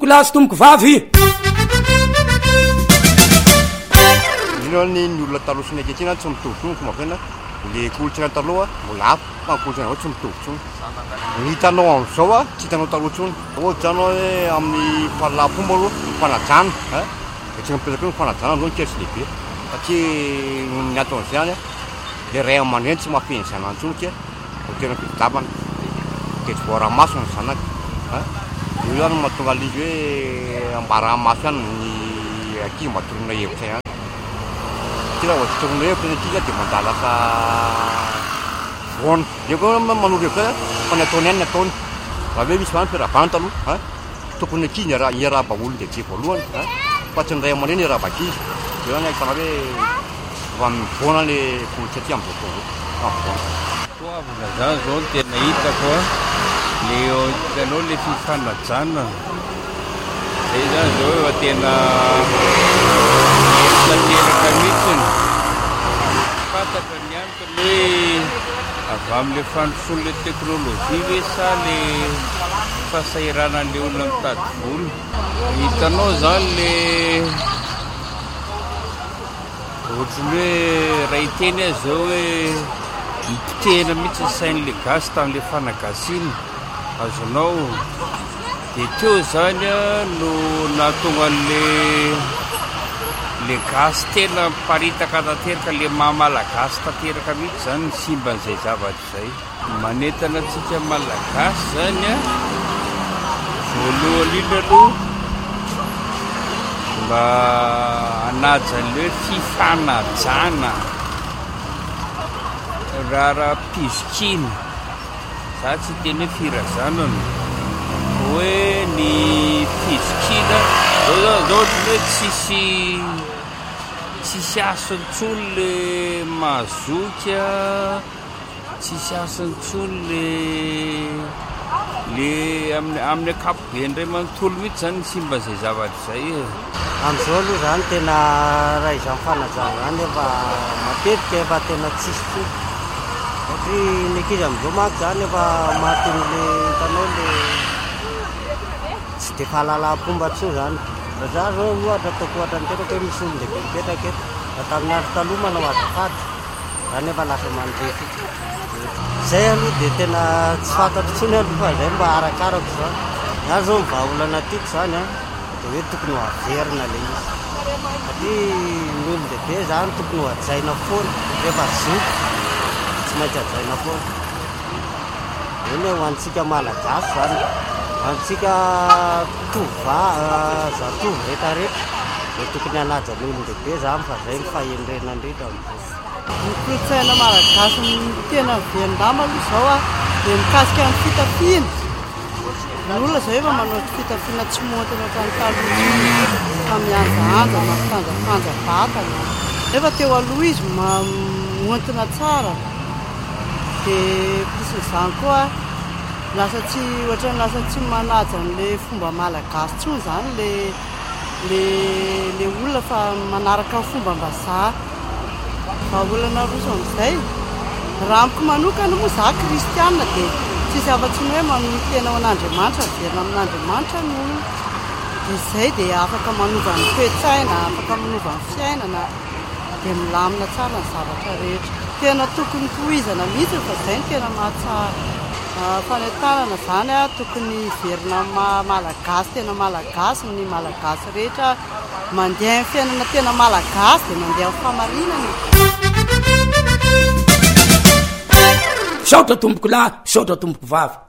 lasy tomboko vavy ny olona taloha sy nakehitrina tsy mitovy fomba fena le kolotsana taloha molapo fa kolotsana tsy mitovy tsony ny hitanao am'izao a tsy hitanao taloha tsony ohatsy zany hoe amin'ny fahalala-pomba aloha mifanajana de tsy mipetraka hoe mifanajana zao nikery tsy lehibe satria ny aton'izany le ray aman-dreny tsy mahafeny zanany tsony ke ho tena fitidavana ke tsy voaramasony zanaka io zany mahatonga alizy hoe ambaramaso ihany ny ankizy matorona hevitra ihany tira ohatorona hevitra ny ankizy de mandalaka voana de koa manoro hevitra fa ny ataony ihany ny ataony raha hoe misy vany firavana taloha tokony ankizy iarahaba olony de je voalohany fa tsy ny ray aman-dreny iarahaba-ankizy de zany ahitana hoe va mivoana le kolotsay aty am'izao fotoana toavina zany zao ny tena hitako le hitanao le fifanajana zay zany zao efa tena tanteraka mihitsiny fantatra ny antony hoe avy amin'le fandrosoan'le teknôlôjia hoe sa le fahasahiranan'le olona mitady vola hitanao zany le ohatrany hoe raha hiteny azy zao hoe mipotehana mihitsy ny sain'le gasy tamin'le fanagasiana azonao de teo zany no nahatonga le gasy tena miparitaka tanteraka le mahamalagasy tanteraka mihitsy zany ny simban'izay zavatra zay manentana antsika malagasy zany voalohany iny aloha mba anajan'le hoe fifanajana raha pizokina za tsy teny hoe firazanana hoe ny pizokina zao hoe tsisy asontsony le mazoka tsisy asontsony le amin'ny akapobe ndray manontolo mihitsy zany ny simban'izay zavatra zay am'izao aloha zany tena raha izany fanajana zany efa matetika efa tena tsisy tsony satria ny ankizy am'izao manko zany efa mahaton'le hitanao le tsy de fahalala-pomba tso zany fa za zao ohatra ataoko ohatra niteraka hoe misy olon lehibe mipetraka eto da tamin'ny andro taloha manao azafady zany efa lasa mandrefy zay aloha de tena tsy fantatro tsony aloha fa zay mba arakarako zany za zao mivahaolana tiako zany de hoe tokony ho averina le izy satria ny olon lehibe zany tokony ho ajaina foana rehefa zoky tsy maintsy ajaina foana eny hoe ho antsika malagasy zany antsika zatovo rehetrarehetra de tokony hanaja ny olon lehibe zany fa zay ny fahendrena indrindra ny kolotsaina malagasy tena vendama aloha zao de mikasika ny fitafiana ny olona zao efa manao fitafiana tsy montana tantaloha famianjaanja mampitanjafanja vatana efa teo aloha izy montina tsara de pisin'izany koa lasa tsy ohatrany lasa tsy manaja n'le fomba malagasy tsony zany le olona fa manaraka ny fomba mbazaha fa olana roso am'izay raha amiko manokana moa za kristianina de tsisy afa-tsy ny hoe manohy tena ao an'Andriamanitra miverina amin'Andriamanitra ny olona de izay de afaka manova ny toe-tsaina afaka manova ny fiainana de milamina tsara ny zavatra rehetra tena tokony tohizana mihitsy fa zay ny tena mahatsara fanentanana zany tokony verina malagasy tena malagasy ny malagasy rehetra mandeha ny fiainana tena malagasy de mandeha ny famarinana saotra tomboko lahy saotra tomboko vavy